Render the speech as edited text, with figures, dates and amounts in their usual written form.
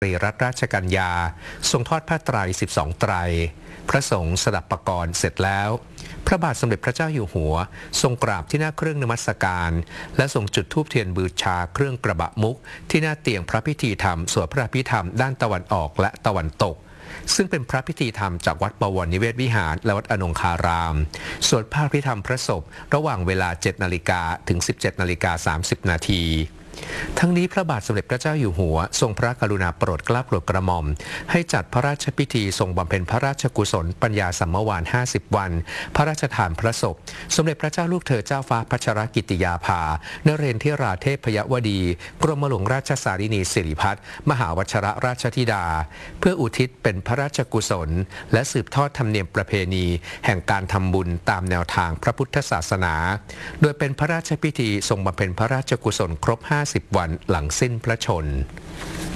รีรัตนราชกัญญาทรงทอดผ้าไตร12ไตรพระสงฆ์สดับปกรณ์เสร็จแล้วพระบาทสมเด็จพระเจ้าอยู่หัวทรงกราบที่หน้าเครื่องนมัสการและทรงจุดธูปเทียนบูชาเครื่องกระบะมุกที่หน้าเตียงพระพิธีธรรมสวดพระอภิธรรมด้านตะวันออกและตะวันตกซึ่งเป็นพระพิธีธรรมจากวัดบวรนิเวศวิหารและวัดอนงคารามสวดพระอภิธรรมพระศพระหว่างเวลา 7 นาฬิกาถึง 17 นาฬิกา 30 นาทีทั้งนี้พระบาทสมเด็จพระเจ้าอยู่หัวทรงพระกรุณาโปรดเกล้าโปรดกระหม่อมให้จัดพระราชพิธีทรงบำเพ็ญพระราชกุศลปัญญาสัมมวาน50 วันพระราชทานพระศพสมเด็จพระเจ้าลูกเธอเจ้าฟ้าพัชรกิติยาภานเรนทิราเทพยวดีกรมหลวงราชสารินีสิริพัฒน์มหาวชรราชธิดาเพื่ออุทิศเป็นพระราชกุศลและสืบทอดธรรมเนียมประเพณีแห่งการทำบุญตามแนวทางพระพุทธศาสนาโดยเป็นพระราชพิธีทรงบำเพ็ญพระราชกุศลครบ50 วันหลังสิ้นพระชนม์